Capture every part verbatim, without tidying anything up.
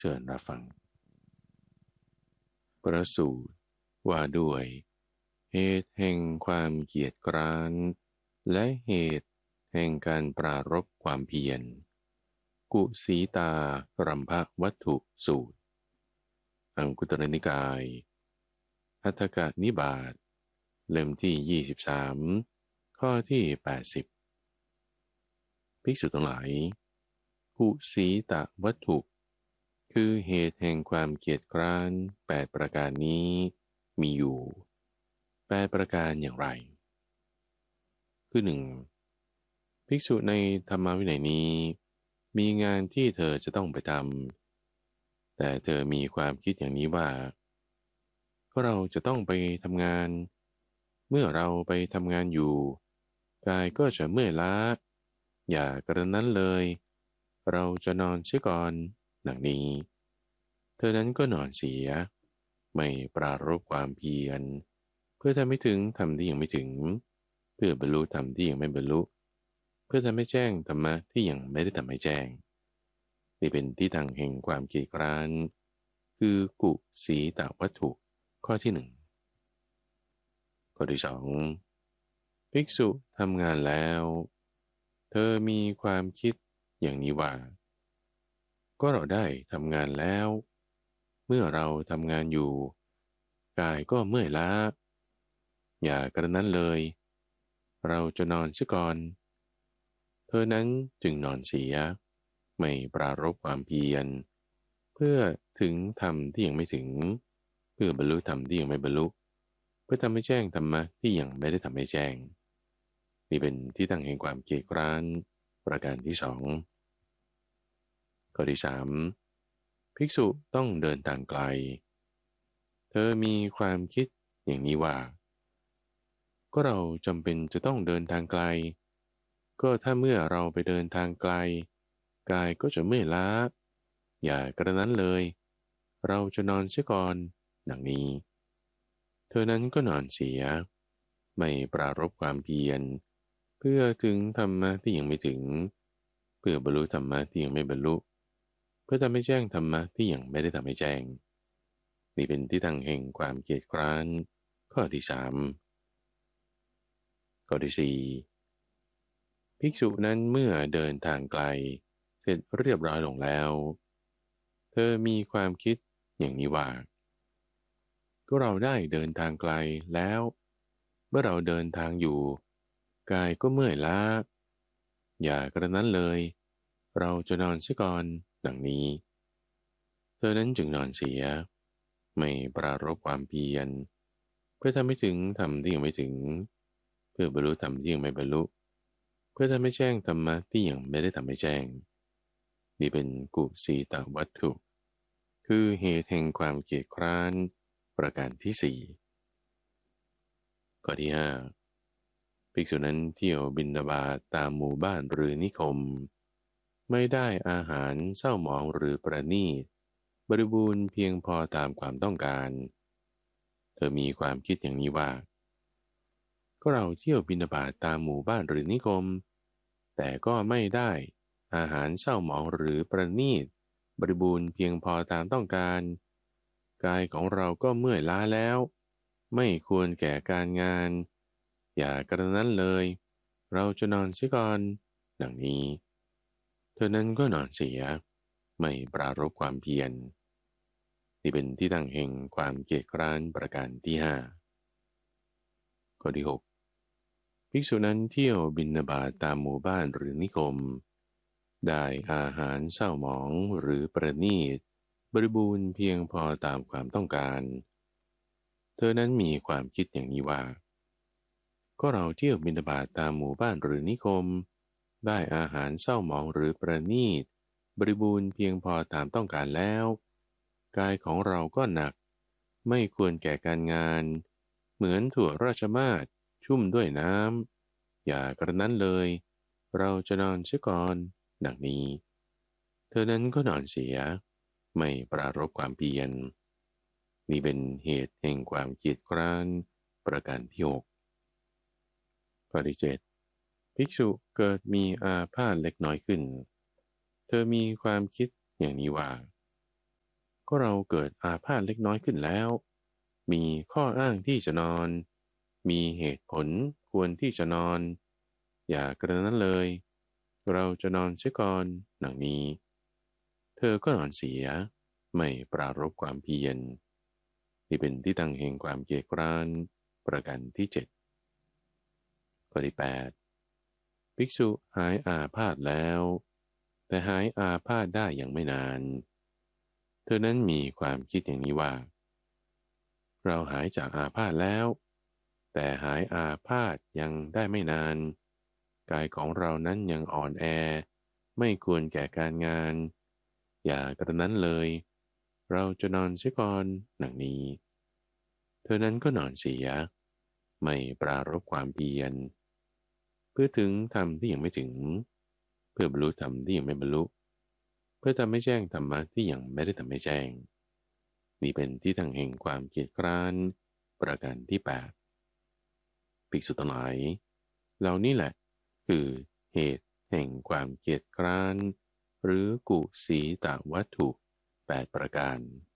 เชิญรับฟังประสูตรว่าด้วยเหตุแห่งความเกียจคร้านและเหตุแห่งการปรารภความเพียรกุสีตารำพวัตถุสูตรอังคุตรนิกายอัฏฐกนิบาตเล่มที่ยี่สิบสามข้อที่แปดสิบภิกษุทั้งหลายกุสีตวัตถุคือเหตุแห่งความเกียจคร้านแปดประการนี้มีอยู่แปดประการอย่างไรคือหนึ่งภิกษุในธรรมวินัยนี้มีงานที่เธอจะต้องไปทำแต่เธอมีความคิดอย่างนี้ว่าก็เราจะต้องไปทำงานเมื่อเราไปทำงานอยู่กายก็จะเมื่อยล้าอย่ากระนั้นเลยเราจะนอนเสียก่อนดังนี้เธอนั้นก็นอนเสียไม่ปรารภความเพียรเพื่อทำไม่ถึงทำที่ยังไม่ถึงเพื่อบรรลุธรรมที่ยังไม่บรรลุเพื่อทำให้แจ้งธรรมะที่ยังไม่ได้ทำให้แจ้งนี่เป็นที่ตั้งแห่งความเกียจคร้านคือกุสีตวัตถุข้อที่หนึ่งข้อที่สองภิกษุทำงานแล้วเธอมีความคิดอย่างนี้ว่าก็เราได้ทำงานแล้วเมื่อเราทำงานอยู่กายก็เมื่อยล้าอย่ากระนั้นเลยเราจะนอนเสียก่อนเธอนั้นจึงนอนเสียไม่ปรารภความเพียรเพื่อถึงธรรมที่ยังไม่ถึงเพื่อบรรลุธรรมที่ยังไม่บรรลุเพื่อทำให้แจ้งธรรมะที่ยังไม่ได้ทำให้แจ้งนี่เป็นที่ตั้งแห่งความเกียจคร้านประการที่สองข้อที่สามภิกษุต้องเดินทางไกลเธอมีความคิดอย่างนี้ว่าก็เราจำเป็นจะต้องเดินทางไกลก็ถ้าเมื่อเราไปเดินทางไกลกายก็จะเมื่อยล้าอย่ากระนั้นเลยเราจะนอนเสียก่อนดังนี้เธอนั้นก็นอนเสียไม่ปรารภความเพียรเพื่อถึงธรรมะที่ยังไม่ถึงเพื่อบรรลุธรรมะที่ยังไม่บรรลุเพื่อทำให้แจ้งธรรมะที่ยังไม่ได้ทำให้แจ้งนี่เป็นที่ตั้งแห่งความเกียจคร้านข้อที่สามข้อที่สี่ภิกษุนั้นเมื่อเดินทางไกลเสร็จเรียบร้อยลงแล้วเธอมีความคิดอย่างนี้ว่าก็เราได้เดินทางไกลแล้วเมื่อเราเดินทางอยู่กายก็เมื่อยล้าอย่ากระนั้นเลยเราจะนอนเสียก่อนดังนี้เธอนั้นจึงนอนเสียไม่ปรารภความเพียรเพื่อทำให้ถึงธรรมที่ยังไม่ถึงเพื่อบรรลุธรรมที่ยังไม่บรรลุเพื่อทำให้แจ้งธรรมะที่ยังไม่ได้ทำให้แจ้งนี่เป็นกุสีตวัตถุคือเหตุแห่งความเกียจคร้านประการที่สี่ข้อที่ห้าภิกษุนั้นเที่ยวบิณฑบาตตามหมู่บ้านหรือนิคมไม่ได้อาหารเศร้าหมองหรือประณีตบริบูรณ์เพียงพอตามความต้องการเธอมีความคิดอย่างนี้ว่าก็เราเที่ยวบิณฑบาตตามหมู่บ้านหรือนิคมแต่ก็ไม่ได้อาหารเศร้าหมองหรือประณีตบริบูรณ์เพียงพอตามต้องการกายของเราก็เมื่อยล้าแล้วไม่ควรแก่การงานอย่ากระนั้นเลยเราจะนอนเสียก่อนดังนี้เธอนั้นก็นอนเสียไม่ปรารภความเพียรนี่เป็นที่ตั้งแห่งความเกียจคร้านประการที่ห้าข้อที่หกภิกษุนั้นเที่ยวบิณฑบาตตามหมู่บ้านหรือนิคมได้อาหารเศร้าหมองหรือประณีตบริบูรณ์เพียงพอตามความต้องการเธอนั้นมีความคิดอย่างนี้ว่าก็เราเที่ยวบิณฑบาตตามหมู่บ้านหรือนิคมได้อาหารเศร้าหมองหรือประณีตบริบูรณ์เพียงพอตามต้องการแล้วกายของเราก็หนักไม่ควรแก่การงานเหมือนถั่วราชมาศชุ่มด้วยน้ำอย่ากระนั้นเลยเราจะนอนเสียก่อนดังนี้เธอนั้นก็นอนเสียไม่ปรารภความเพียรนี่เป็นเหตุแห่งความเกียจคร้านประการที่หกข้อที่เจ็ดภิกษุเกิดมีอาพาธเล็กน้อยขึ้นเธอมีความคิดอย่างนี้ว่าก็เราเกิดอาพาธเล็กน้อยขึ้นแล้วมีข้ออ้างที่จะนอนมีเหตุผลควรที่จะนอนอย่ากระนั้นเลยเราจะนอนเสียก่อนหนังนี้เธอก็นอนเสียไม่ปรารภความเพียรที่เป็นที่ตั้งแห่งความเกียจคร้านประการที่เจ็ดข้อที่แปดภิกษุหายอาพาธแล้วแต่หายอาพาธได้อย่างไม่นานเธอนั้นมีความคิดอย่างนี้ว่าเราหายจากอาพาธแล้วแต่หายอาพาธยังได้ไม่นานกายของเรานั้นยังอ่อนแอไม่ควรแก่การงานอย่ากระนั้นเลยเราจะนอนเสียก่อนหนังนี้เธอนั้นก็นอนเสียไม่ปรารภความเพียรเพื่อถึงธรรมที่ยังไม่ถึงเพื่อบรรลุธรรมที่ยังไม่บรรลุเพื่อทำให้แจ้งธรรมะที่ยังไม่ได้ทำให้แจ้งนี่เป็นที่ตั้งแห่งความเกียจคร้านประการที่แปดภิกษุทั้งหลายเหล่านี้แหละคือเหตุแห่งความเกียจคร้านหรือกุสีตวัตถุแปดประการ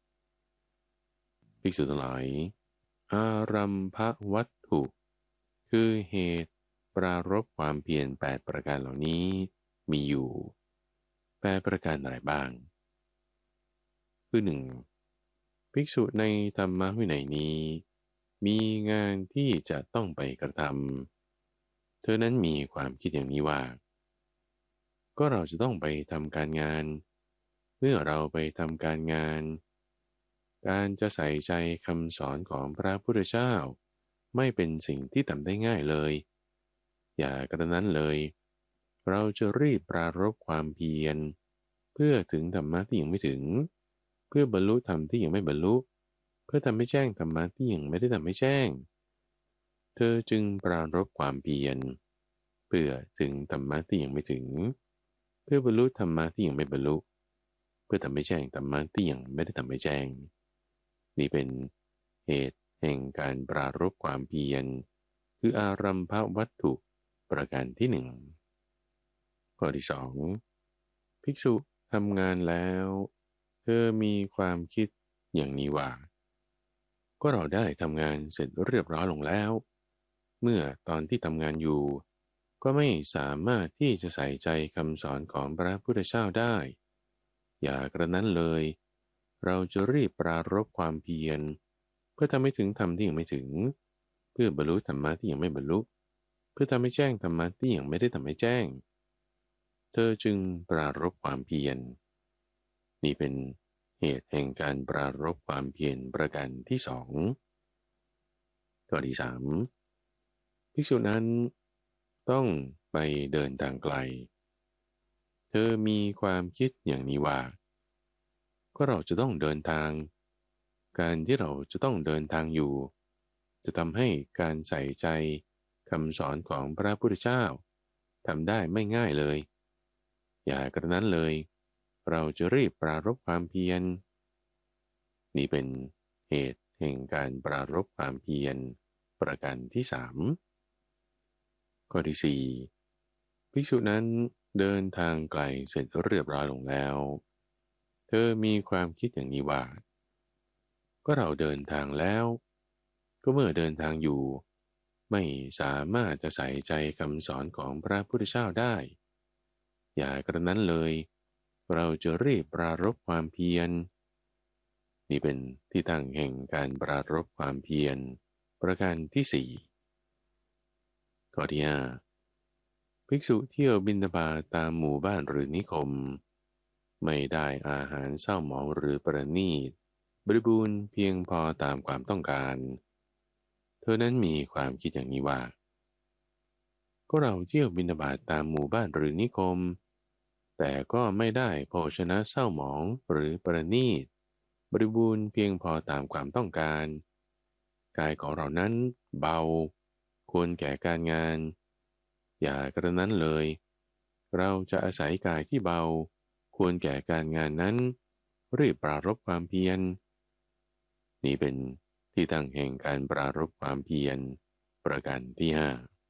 ภิกษุทั้งหลายอารัมภวัตถุคือเหตุปรารภความเพียรแปดประการเหล่านี้มีอยู่แปดประการอะไรบ้างคือหนึ่งภิกษุในธรรมวินัยนี้มีงานที่จะต้องไปกระทำเธอนั้นมีความคิดอย่างนี้ว่าก็เราจะต้องไปทำการงานเมื่อเราไปทำการงานการจะใส่ใจคำสอนของพระพุทธเจ้าไม่เป็นสิ่งที่ทำได้ง่ายเลยอย่ากระนั้นเลยเราจะรีบปรารภความเพียรเพื่อถึงธรรมะที่ยังไม่ถึงเพื่อบรรลุธรรมที่ยังไม่บรรลุเพื่อทำให้แจ้งธรรมะที่ยังไม่ได้ทำให้แจ้งเธอจึงปรารภความเพียรเพื่อถึงธรรมะที่ยังไม่ถึงเพื่อบรรลุธรรมะที่ยังไม่บรรลุเพื่อทำให้แจ้งธรรมะที่ยังไม่ได้ทำให้แจ้งนี่เป็นเหตุแห่งการปรารภความเพียรคืออารัมภวัตถุประการที่หนึ่งข้อที่สองภิกษุทำงานแล้วเธอมีความคิดอย่างนี้ว่าก็เราได้ทำงานเสร็จเรียบร้อยลงแล้วเมื่อตอนที่ทำงานอยู่ก็ไม่สามารถที่จะใส่ใจคำสอนของพระพุทธเจ้าได้อย่ากระนั้นเลยเราจะรีบปรารภความเพียรเพื่อทำให้ถึงธรรมที่ยังไม่ถึงเพื่อบรรลุธรรมะที่ยังไม่บรรลุเพื่อทำให้แจ้งธรรมะที่ยังไม่ได้ทำให้แจ้งเธอจึงปรารภความเพียรนี่เป็นเหตุแห่งการปรารภความเพียรประการที่สองข้อที่สามภิกษุนั้นต้องไปเดินทางไกลเธอมีความคิดอย่างนี้ว่าก็เราจะต้องเดินทางการที่เราจะต้องเดินทางอยู่จะทำให้การใส่ใจคำสอนของพระพุทธเจ้าทำได้ไม่ง่ายเลยอย่ากระนั้นเลยเราจะรีบปรารภความเพียรนี่เป็นเหตุแห่งการปรารภความเพียรประการที่สามข้อที่สี่ภิกษุนั้นเดินทางไกลเสร็จเรียบร้อยลงแล้วเธอมีความคิดอย่างนี้ว่าก็เราเดินทางแล้วก็เมื่อเดินทางอยู่ไม่สามารถจะใส่ใจคำสอนของพระพุทธเจ้าได้อย่ากระนั้นเลยเราจะรีบปรารภความเพียรนี่เป็นที่ตั้งแห่งการปรารภความเพียรประการที่สี่ข้อที่ห้าภิกษุเที่ยวบิณฑบาตตามหมู่บ้านหรือนิคมไม่ได้อาหารเศร้าหมองหรือประณีตบริบูรณ์เพียงพอตามความต้องการเธอนั้นมีความคิดอย่างนี้ว่าก็เราเที่ยวบิณฑบาตตามหมู่บ้านหรือนิคมแต่ก็ไม่ได้โภชนะเศร้าหมองหรือประณีตบริบูรณ์เพียงพอตามความต้องการกายของเรานั้นเบาควรแก่การงานอย่ากระนั้นเลยเราจะอาศัยกายที่เบาควรแก่การงานนั้นรีบปรารภความเพียรนี่เป็นที่ตั้งแห่งการปรารภความเพียรประการที่ห้า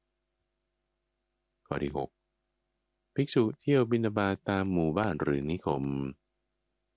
ข้อที่หกภิกษุเที่ยวบิณฑบาตตามหมู่บ้านหรือนิคม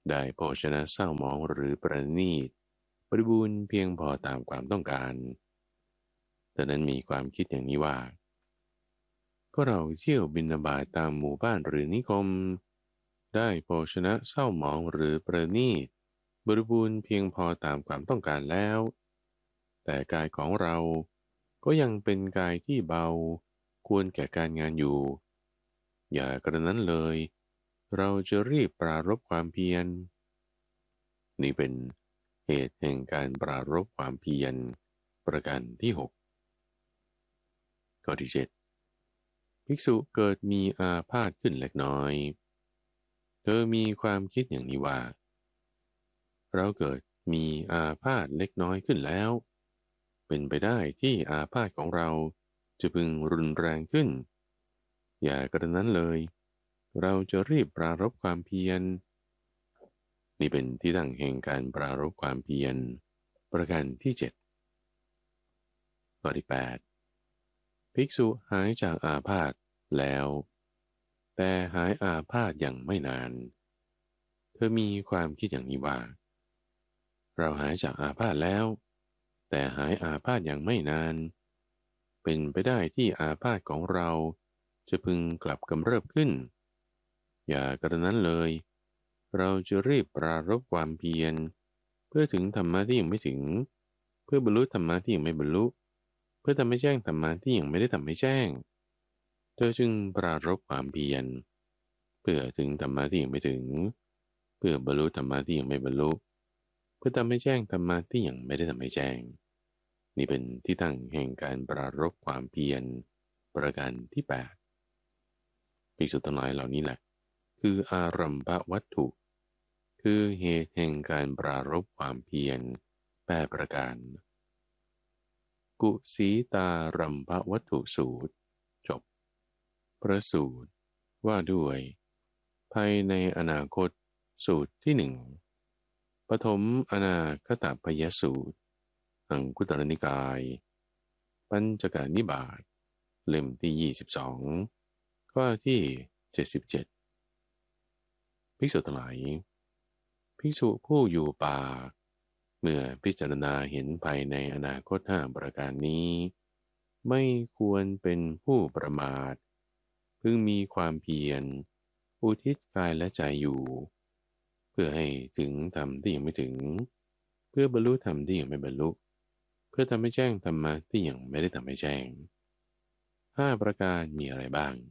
ได้โภชนะเศร้าหมองหรือประณีตบริบูรณ์เพียงพอตามความต้องการแต่นั้นมีความคิดอย่างนี้ว่าก็เราเที่ยวบิณฑบาตตามหมู่บ้านหรือนิคมได้โภชนะเศร้าหมองหรือประณีตบริบูรณ์เพียงพอตามความต้องการแล้วแต่กายของเราก็ยังเป็นกายที่เบาควรแก่การงานอยู่อย่ากระนั้นเลยเราจะรีบปรารภความเพียรนี่เป็นเหตุแห่งการปรารภความเพียรประการที่หกข้อที่เจ็ดภิกษุเกิดมีอาพาธขึ้นเล็กน้อยเธอมีความคิดอย่างนี้ว่าเราเกิดมีอาพาธเล็กน้อยขึ้นแล้วเป็นไปได้ที่อาพาธของเราจะพึงรุนแรงขึ้นอย่ากระนั้นเลยเราจะรีบปรารภความเพียรนี่เป็นที่ตั้งแห่งการปรารภความเพียรประการที่เจ็ดข้อที่แปดภิกษุหายจากอาพาธแล้วแต่หายอาพาธอย่างไม่นานเธอมีความคิดอย่างนี้ว่าเราหายจากอาพาธแล้วแต่หายอาพาธอย่างไม่นานเป็นไปได้ที่อาพาธของเราจะพึงกลับกำเริบขึ้นอย่ากระนั้นเลยเราจะรีบปรารภความเพียรเพื่อถึงธรรมะที่ยังไม่ถึงเพื่อบรรลุธรรมะที่ยังไม่บรรลุเพื่อทำให้แจ้งธรรมะที่ยังไม่ได้ทำให้แจ้งเธอจึงปรารภความเพียรเพื่อถึงธรรมะที่ยังไม่ถึงเพื่อบรรลุธรรมะที่ยังไม่บรรลุเพื่อทำให้แจ้งธรรมะที่ยังไม่ได้ทำให้แจ้งนี่เป็นที่ตั้งแห่งการปรารภความเพียรประการที่แปดภิกษุทั้งหลายเหล่านี้แหละคืออารัมภวัตถุคือเหตุแห่งการปรารภความเพียรแปดประการกุสีตารัมภวัตถุสูตรจบพระสูตรว่าด้วยภายในอนาคตสูตรที่หนึ่งปฐมอนาคตพยสูตรอังคุตรนิกายปัญจการนิบาตเล่มที่ยี่สิบสองข้อที่เจ็ดสิบเจ็ดภิกษุทั้งหลายภิกษุผู้อยู่ป่าเมื่อพิจารณาเห็นภายในอนาคตห้าประการนี้ไม่ควรเป็นผู้ประมาทพึงมีความเพียรอุทิศกายและใจอยู่เพื่อให้ถึงธรรมที่ยังไม่ถึงเพื่อบรรลุธรรมที่ยังไม่บรรลุเพื่อทำให้แจ้งธรรมะที่ยังไม่ได้ทำให้แจ้งห้าประการมีอะไรบ้าง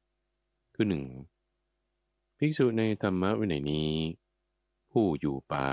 คือหนึ่งภิกษุในธรรมะวินัยนี้ผู้อยู่ป่า